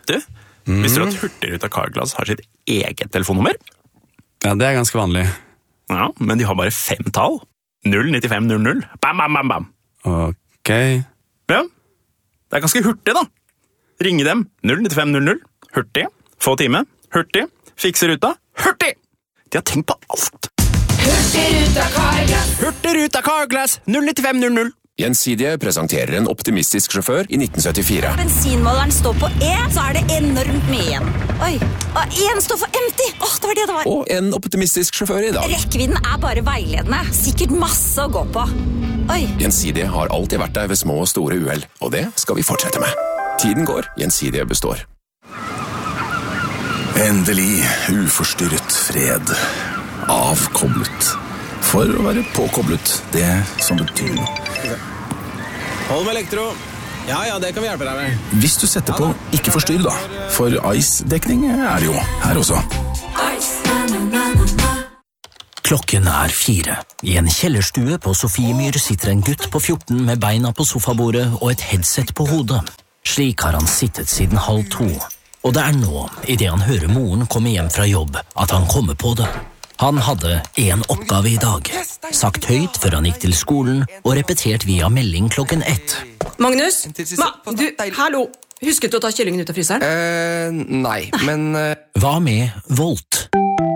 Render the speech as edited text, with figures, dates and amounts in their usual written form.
du, visste du at Hurtigruta Carglass har sitt eget telefonnummer? Ja, det ganske vanlig. Ja, men de har bare 5 tall. 09500. Bam, bam, bam, bam. Ok. Ja, det ganske hurtig da. Ringe dem 09500. Hurtig. Få time. Hurtig. Fikse ruta. Hurtig! De har tenkt på alt. Hurtigruta Carglass. Hurtigruta Carglass 09500. Gjensidige presenterer en optimistisk sjåfør i 1974. Bensinmåleren står på E, så det enormt mye igjen. Oi, og en står for empty. Det var det var. Og en optimistisk sjåfør i dag. Rekkevidden bare veiledende. Sikkert masse å gå på. Oi. Gjensidige har alltid vært der ved små og store uheld, og det skal vi fortsette med. Tiden går, Gjensidige består. Endelig uforstyrret fred. Avkoblet. For å være påkoblet, det som betyr noe. Hold med elektro. Ja, det kan vi hjelpe deg med. Hvis du setter på ikke forstyrr da, for ICE-dekning det jo her også. Klokken 4. I en kjellerstue på Sofiemyr sitter en gutt på 14 med beina på sofabordet og et headset på hodet. Slik har han sittet siden 1:30. Og det nå, i det han hører moren komme hjem fra jobb, at han kommer på det. Han hadde en oppgave i dag, sagt høyt før han gikk til skolen og repetert via melding klokken 1. Magnus, hallo, husket du å ta kyllingen ut av fryseren? Nei, men... Hva med Volt?